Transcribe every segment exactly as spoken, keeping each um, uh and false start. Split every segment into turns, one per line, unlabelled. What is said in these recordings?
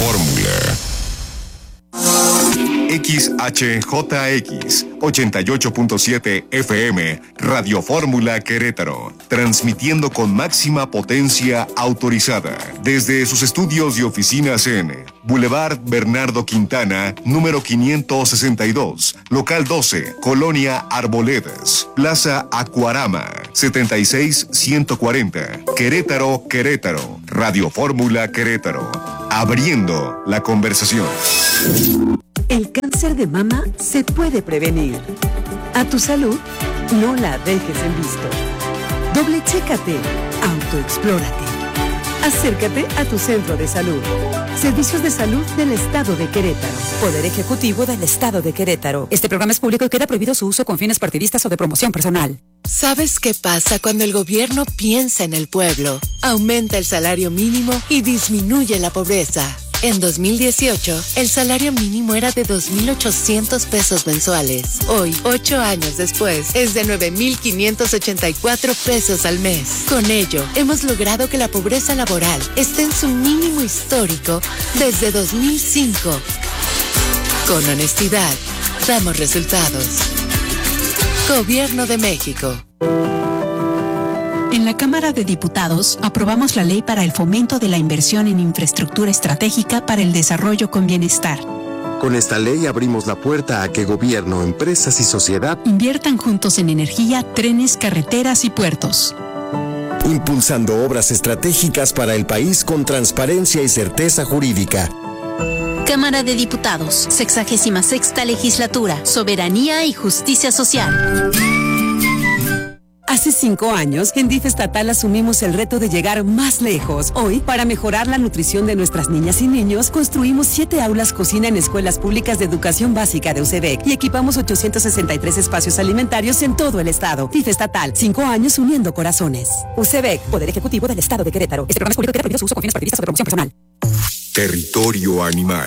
Fórmula. X H J X ochenta y ocho punto siete F M, Radio Fórmula Querétaro, transmitiendo con máxima potencia autorizada desde sus estudios y oficinas en Boulevard Bernardo Quintana, número quinientos sesenta y dos, local doce, Colonia Arboledas, Plaza Acuarama, setenta y seis ciento cuarenta, Querétaro, Querétaro, Radio Fórmula Querétaro, abriendo la conversación.
El cáncer de mama se puede prevenir. A tu salud, no la dejes en visto. Doble chécate, autoexplórate. Acércate a tu centro de salud. Servicios de salud del Estado de Querétaro.
Poder Ejecutivo del Estado de Querétaro. Este programa es público y queda prohibido su uso con fines partidistas o de promoción personal.
¿Sabes qué pasa cuando el gobierno piensa en el pueblo? Aumenta el salario mínimo y disminuye la pobreza. En dos mil dieciocho, el salario mínimo era de dos mil ochocientos pesos mensuales. Hoy, ocho años después, es de nueve mil quinientos ochenta y cuatro pesos al mes. Con ello, hemos logrado que la pobreza laboral esté en su mínimo histórico desde dos mil cinco. Con honestidad, damos resultados. Gobierno de México.
En la Cámara de Diputados aprobamos la ley para el fomento de la inversión en infraestructura estratégica para el desarrollo con bienestar.
Con esta ley abrimos la puerta a que gobierno, empresas y sociedad
inviertan juntos en energía, trenes, carreteras y puertos.
Impulsando obras estratégicas para el país con transparencia y certeza jurídica.
Cámara de Diputados, sexagésima sexta legislatura, soberanía y justicia social.
Hace cinco años, en D I F estatal asumimos el reto de llegar más lejos. Hoy, para mejorar la nutrición de nuestras niñas y niños, construimos siete aulas cocina en escuelas públicas de educación básica de U C B E C y equipamos ochocientos sesenta y tres espacios alimentarios en todo el estado. D I F estatal, cinco años uniendo corazones. U C B E C, Poder Ejecutivo del Estado de Querétaro. Este programa es público y queda prohibido su uso con fines partidistas o de promoción personal.
Territorio animal.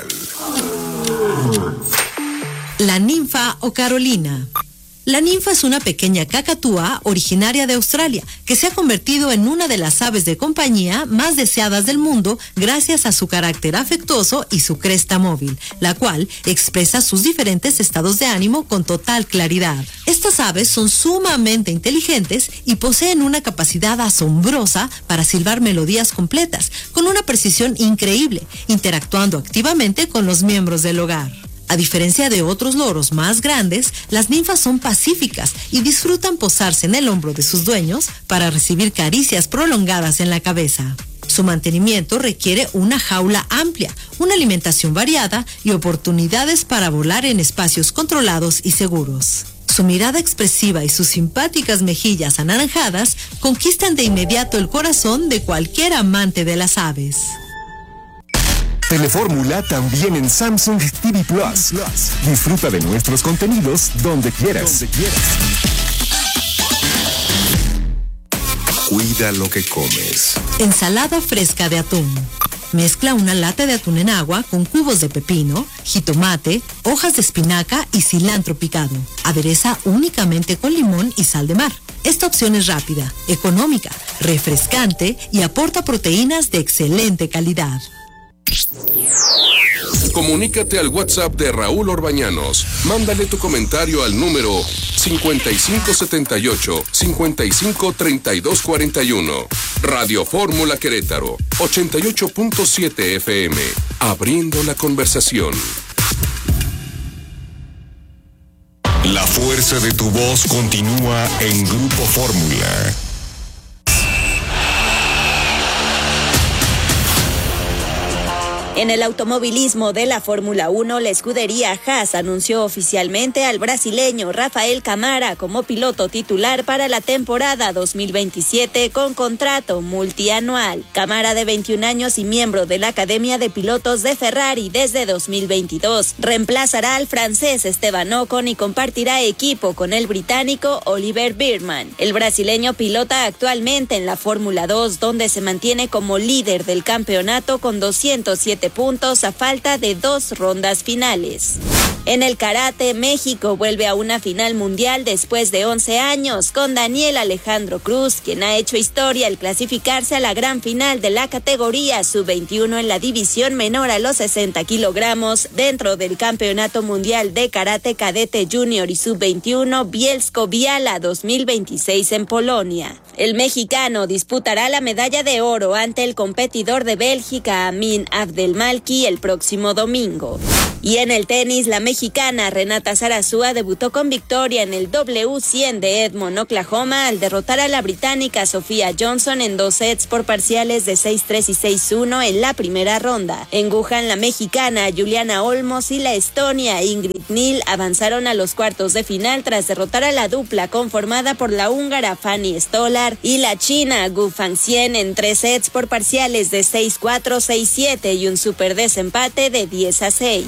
La ninfa o Carolina. La ninfa es una pequeña cacatúa originaria de Australia que se ha convertido en una de las aves de compañía más deseadas del mundo gracias a su carácter afectuoso y su cresta móvil, la cual expresa sus diferentes estados de ánimo con total claridad. Estas aves son sumamente inteligentes y poseen una capacidad asombrosa para silbar melodías completas con una precisión increíble, interactuando activamente con los miembros del hogar. A diferencia de otros loros más grandes, las ninfas son pacíficas y disfrutan posarse en el hombro de sus dueños para recibir caricias prolongadas en la cabeza. Su mantenimiento requiere una jaula amplia, una alimentación variada y oportunidades para volar en espacios controlados y seguros. Su mirada expresiva y sus simpáticas mejillas anaranjadas conquistan de inmediato el corazón de cualquier amante de las aves.
Telefórmula también en Samsung T V Plus. Disfruta de nuestros contenidos donde quieras. Donde quieras. Cuida lo que comes.
Ensalada fresca de atún. Mezcla una lata de atún en agua con cubos de pepino, jitomate, hojas de espinaca y cilantro picado. Adereza únicamente con limón y sal de mar. Esta opción es rápida, económica, refrescante y aporta proteínas de excelente calidad.
Comunícate al WhatsApp de Raúl Orbañanos. Mándale tu comentario al número cincuenta y cinco setenta y ocho, cincuenta y cinco treinta y dos cuarenta y uno. Radio Fórmula Querétaro, ochenta y ocho punto siete F M. Abriendo la conversación.
La fuerza de tu voz continúa en Grupo Fórmula.
En el automovilismo de la Fórmula uno, la escudería Haas anunció oficialmente al brasileño Rafael Camara como piloto titular para la temporada dos mil veintisiete con contrato multianual. Camara, de veintiún años y miembro de la Academia de Pilotos de Ferrari desde dos mil veintidós, reemplazará al francés Esteban Ocon y compartirá equipo con el británico Oliver Bearman. El brasileño pilota actualmente en la Fórmula dos, donde se mantiene como líder del campeonato con doscientos siete puntos a falta de dos rondas finales. En el karate, México vuelve a una final mundial después de once años, con Daniel Alejandro Cruz, quien ha hecho historia al clasificarse a la gran final de la categoría sub veintiuno en la división menor a los sesenta kilogramos, dentro del Campeonato Mundial de Karate Cadete Junior y sub veintiuno Bielsko-Biala dos mil veintiséis en Polonia. El mexicano disputará la medalla de oro ante el competidor de Bélgica, Amin Abdelmalki, el próximo domingo. Y en el tenis, la mexicana Renata Zarazúa debutó con victoria en el W cien de Edmond, Oklahoma, al derrotar a la británica Sofía Johnson en dos sets por parciales de seis tres y seis uno en la primera ronda. En Wuhan, la mexicana Juliana Olmos y la estonia Ingrid Nil avanzaron a los cuartos de final tras derrotar a la dupla conformada por la húngara Fanny Stolar y la china Gu Fangxian en tres sets por parciales de seis cuatro, seis siete y un super desempate de diez a seis.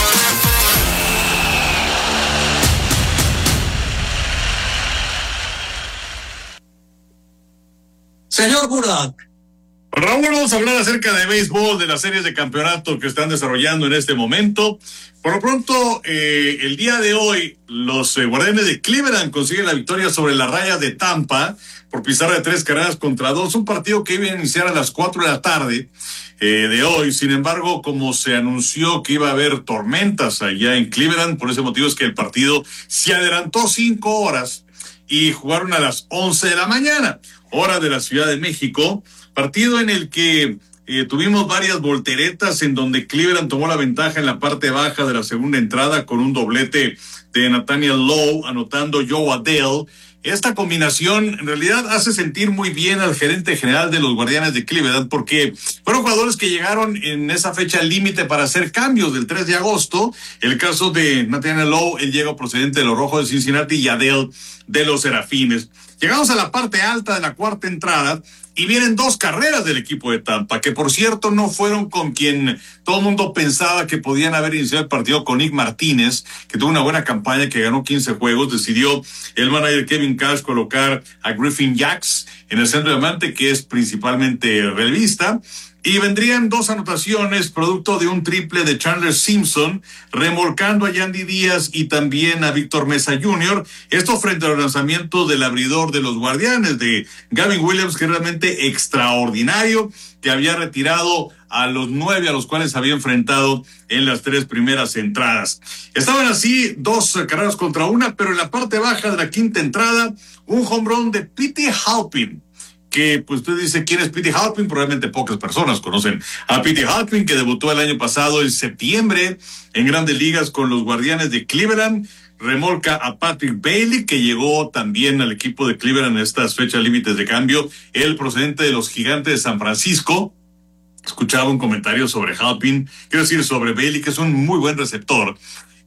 Señor Burak.
Raúl, vamos a hablar acerca de béisbol, de las series de campeonato que están desarrollando en este momento. Por lo pronto, eh, el día de hoy, los eh, Guardianes de Cleveland consiguen la victoria sobre las Rayas de Tampa por pizarra de tres carreras contra dos. Un partido que iba a iniciar a las cuatro de la tarde eh, de hoy. Sin embargo, como se anunció que iba a haber tormentas allá en Cleveland, por ese motivo es que el partido se adelantó cinco horas y jugaron a las once de la mañana, hora de la Ciudad de México. Partido en el que eh, tuvimos varias volteretas en donde Cleveland tomó la ventaja en la parte baja de la segunda entrada con un doblete de Nathaniel Lowe, anotando Joe Adele. Esta combinación en realidad hace sentir muy bien al gerente general de los Guardianes de Cleveland, porque fueron jugadores que llegaron en esa fecha límite para hacer cambios del tres de agosto. El caso de Nathaniel Lowe, él llega procedente de los Rojos de Cincinnati, y Adele de los Serafines. Llegamos a la parte alta de la cuarta entrada y vienen dos carreras del equipo de Tampa, que por cierto no fueron con quien todo el mundo pensaba que podían haber iniciado el partido, con Nick Martínez, que tuvo una buena campaña, que ganó quince juegos. Decidió el manager Kevin Cash colocar a Griffin Jax en el centro de diamante, que es principalmente relevista. Y vendrían dos anotaciones, producto de un triple de Chandler Simpson, remolcando a Yandy Díaz y también a Víctor Mesa junior Esto frente a los lanzamientos del abridor de los Guardianes, de Gavin Williams, que es realmente extraordinario, que había retirado a los nueve a los cuales había enfrentado en las tres primeras entradas. Estaban así dos carreras contra una, pero en la parte baja de la quinta entrada, un home run de Pete Halpin, que pues usted dice, ¿quién es Pete Halpin? Probablemente pocas personas conocen a Pete Halpin, que debutó el año pasado en septiembre en Grandes Ligas con los Guardianes de Cleveland. Remolca a Patrick Bailey, que llegó también al equipo de Cleveland en estas fechas límites de cambio, el procedente de los Gigantes de San Francisco. Escuchaba un comentario sobre Halpin, quiero decir sobre Bailey, que es un muy buen receptor,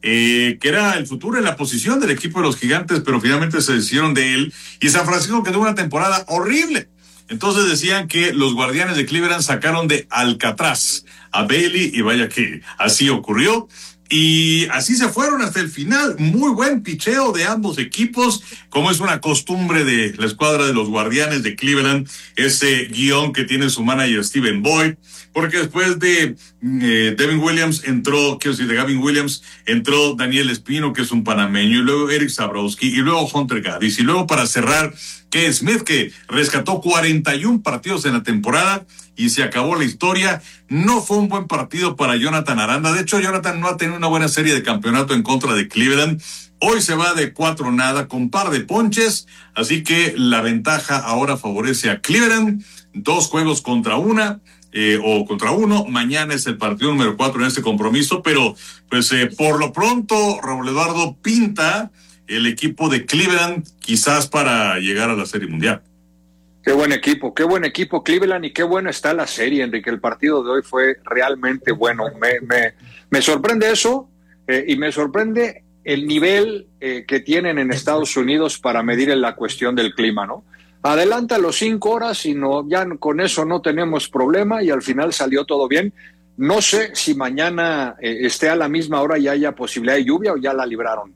Eh, que era el futuro en la posición del equipo de los Gigantes, pero finalmente se deshicieron de él. Y San Francisco, que tuvo una temporada horrible. Entonces decían que los Guardianes de Cleveland sacaron de Alcatraz a Bailey, y vaya que así ocurrió. Y así se fueron hasta el final. Muy buen picheo de ambos equipos, como es una costumbre de la escuadra de los Guardianes de Cleveland, ese guión que tiene su manager Steven Boyd, porque después de eh, Devin Williams entró, quiero decir, de Gavin Williams, entró Daniel Espino, que es un panameño, y luego Eric Sabrowski, y luego Hunter Gaddis, y luego para cerrar, Keith Smith, que rescató cuarenta y un partidos en la temporada, y se acabó la historia. No fue un buen partido para Jonathan Aranda. De hecho, Jonathan no ha tenido una buena serie de campeonato en contra de Cleveland. Hoy se va de cuatro nada con par de ponches, así que la ventaja ahora favorece a Cleveland. Dos juegos contra una, eh, o contra uno. Mañana es el partido número cuatro en este compromiso, pero pues eh, por lo pronto Raúl Eduardo pinta el equipo de Cleveland quizás para llegar a la Serie Mundial.
Qué buen equipo, qué buen equipo Cleveland, y qué buena está la serie, Enrique. El partido de hoy fue realmente bueno. Me, me, me sorprende eso, eh, y me sorprende el nivel eh, que tienen en Estados Unidos para medir en la cuestión del clima, ¿no? Adelanta los cinco horas y no, ya con eso no tenemos problema, y al final salió todo bien. No sé si mañana eh, esté a la misma hora y haya posibilidad de lluvia, o ya la libraron.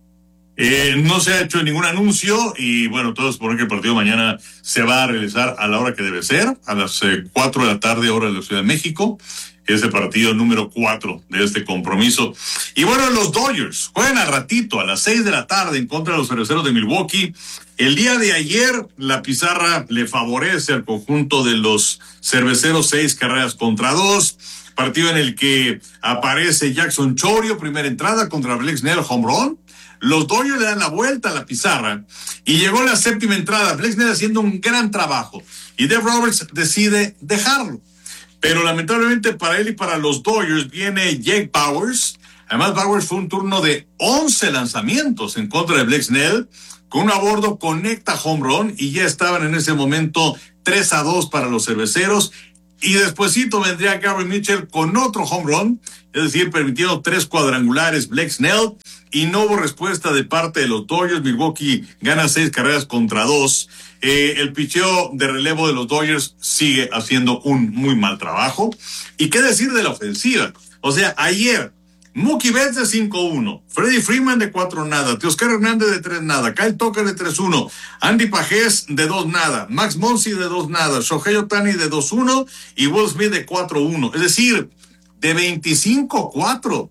Eh, no se ha hecho ningún anuncio, y bueno, todos suponen que el partido mañana se va a realizar a la hora que debe ser, a las eh, cuatro de la tarde, hora de la Ciudad de México. ese partido número cuatro de este compromiso. Y bueno, los Dodgers juegan al ratito, a las seis de la tarde, en contra de los Cerveceros de Milwaukee. El día de ayer, la pizarra le favorece al conjunto de los Cerveceros, seis carreras contra dos. Partido en el que aparece Jackson Chourio, primera entrada contra Blake Snell, home run. Los Dodgers le dan la vuelta a la pizarra y llegó la séptima entrada. Blake Snell haciendo un gran trabajo y Dave Roberts decide dejarlo. Pero lamentablemente para él y para los Dodgers viene Jake Bauers. Además, Bauers fue un turno de once lanzamientos en contra de Blake Snell. Con un a bordo conecta home run y ya estaban en ese momento tres a dos para los Cerveceros. Y despuesito vendría Gary Mitchell con otro home run, es decir, permitiendo tres cuadrangulares Blake Snell, y no hubo respuesta de parte de los Dodgers. Milwaukee gana seis carreras contra dos. Eh, el picheo de relevo de los Dodgers sigue haciendo un muy mal trabajo. ¿Y qué decir de la ofensiva? O sea, ayer, Mookie Betts de cinco uno, Freddie Freeman de cuatro nada, Teoscar Hernández de tres nada, Kyle Tucker de tres uno, Andy Pajés de dos nada, Max Muncy de dos nada, Shohei Ohtani de dos uno y Will Smith de cuatro uno. Es decir, de veinticinco cuatro.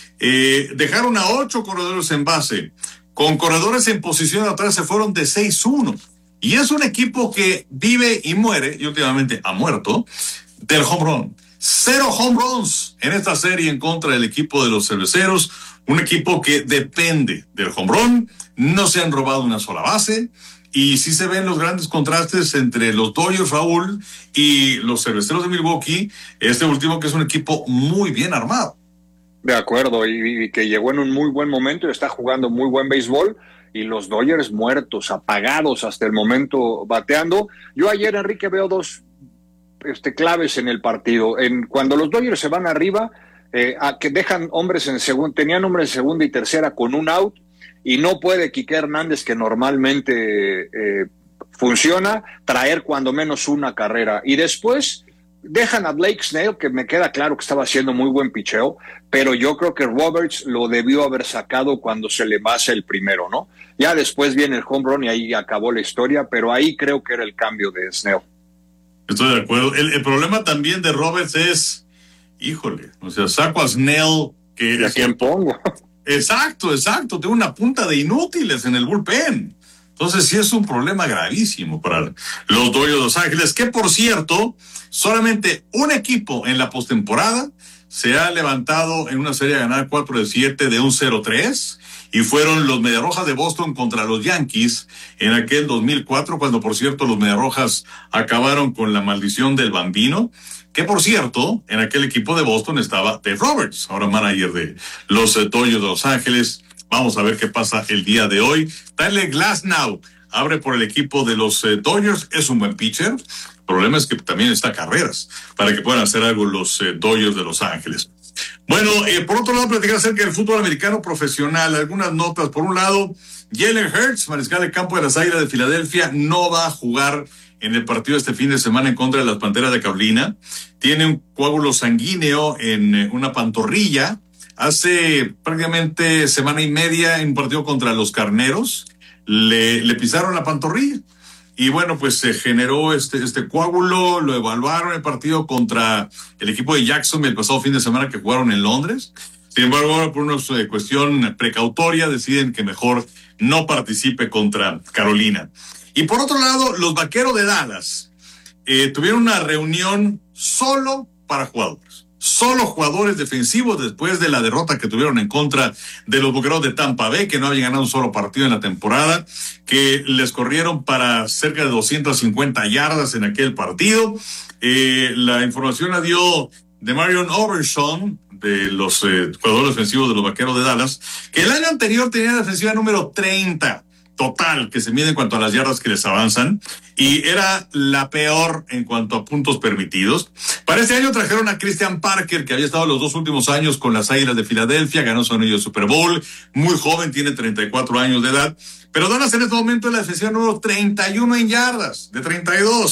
Eh, dejaron a ocho corredores en base. Con corredores en posición atrás se fueron de seis uno. Y es un equipo que vive y muere, y últimamente ha muerto, del home run. Cero home runs en esta serie en contra del equipo de los Cerveceros, un equipo que depende del home run, no se han robado una sola base, y sí se ven los grandes contrastes entre los Dodgers, Raúl, y los Cerveceros de Milwaukee, este último que es un equipo muy bien armado.
De acuerdo, y, y que llegó en un muy buen momento y está jugando muy buen béisbol, y los Dodgers muertos, apagados hasta el momento bateando. Yo ayer, Enrique, veo dos Este, claves en el partido. En, cuando los Dodgers se van arriba, eh, a que dejan hombres en segunda, tenían hombres en segunda y tercera con un out, y no puede Quique Hernández, que normalmente eh, funciona, traer cuando menos una carrera. Y después dejan a Blake Snell, que me queda claro que estaba haciendo muy buen picheo, pero yo creo que Roberts lo debió haber sacado cuando se le basa el primero, ¿no? Ya después viene el home run y ahí acabó la historia, pero ahí creo que era el cambio de Snell.
Estoy de acuerdo. El, el problema también de Roberts es, híjole, o sea, saco a Snell, que...
¿A quién pongo?
Exacto, exacto. Tengo una punta de inútiles en el bullpen. Entonces sí es un problema gravísimo para los Dodgers de Los Ángeles, que por cierto, solamente un equipo en la postemporada se ha levantado en una serie a ganar cuatro de siete de un cero tres, y fueron los Mediarrojas de Boston contra los Yankees en aquel dos mil cuatro, cuando por cierto los Mediarrojas acabaron con la maldición del Bambino, que por cierto en aquel equipo de Boston estaba Dave Roberts, ahora manager de los Dodgers de Los Ángeles. Vamos a ver qué pasa el día de hoy. Tyler Glasnow abre por el equipo de los eh, Dodgers, es un buen pitcher. El problema es que también está carreras para que puedan hacer algo los eh, Dodgers de Los Ángeles. Bueno, eh, por otro lado, platicar acerca del fútbol americano profesional. Algunas notas. Por un lado, Jalen Hurts, mariscal de campo de las Águilas de Filadelfia, no va a jugar en el partido este fin de semana en contra de las Panteras de Carolina. Tiene un coágulo sanguíneo en eh, una pantorrilla. Hace prácticamente semana y media en un partido contra los Carneros le, le pisaron la pantorrilla. Y bueno, pues se generó este, este coágulo, lo evaluaron el partido contra el equipo de Jackson el pasado fin de semana que jugaron en Londres. Sin embargo, ahora por una eh, cuestión precautoria deciden que mejor no participe contra Carolina. Y por otro lado, los Vaqueros de Dallas eh, tuvieron una reunión solo para jugadores. Solo jugadores defensivos después de la derrota que tuvieron en contra de los Bucaneros de Tampa Bay, que no habían ganado un solo partido en la temporada, que les corrieron para cerca de doscientas cincuenta yardas en aquel partido. Eh, la información la dio de Marion Overshawn, de los eh, jugadores defensivos de los Vaqueros de Dallas, que el año anterior tenía la defensiva número treinta. Total, que se mide en cuanto a las yardas que les avanzan, y era la peor en cuanto a puntos permitidos. Para este año trajeron a Christian Parker, que había estado los dos últimos años con las Águilas de Filadelfia, ganó su anillo de Super Bowl, muy joven, tiene treinta y cuatro años de edad, pero Dallas en este momento es la defensiva número treinta y uno en yardas, de treinta y dos.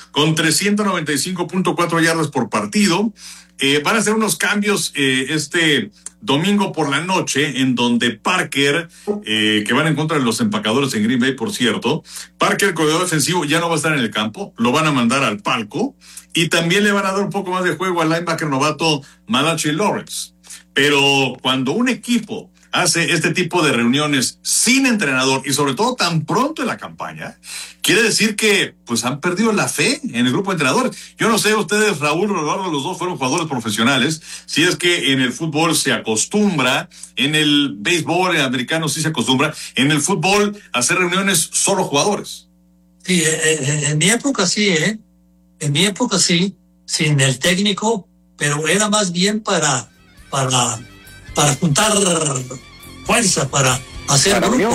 con trescientos noventa y cinco punto cuatro yardas por partido. Eh, van a hacer unos cambios eh, este domingo por la noche, en donde Parker, eh, que van en contra de los empacadores en Green Bay, por cierto, Parker, corredor defensivo, ya no va a estar en el campo, lo van a mandar al palco, y también le van a dar un poco más de juego al linebacker novato Malachi Lawrence. Pero cuando un equipo hace este tipo de reuniones sin entrenador y sobre todo tan pronto en la campaña, quiere decir que pues han perdido la fe en el grupo de entrenadores. Yo no sé, ustedes, Raúl, Eduardo, los dos fueron jugadores profesionales, si es que en el fútbol se acostumbra, en el béisbol en americano sí se acostumbra, en el fútbol hacer reuniones solo jugadores.
Sí, en, en mi época sí, ¿eh? En mi época sí, sin el técnico, pero era más bien para, para, para juntar fuerza, para hacer
para
grupo,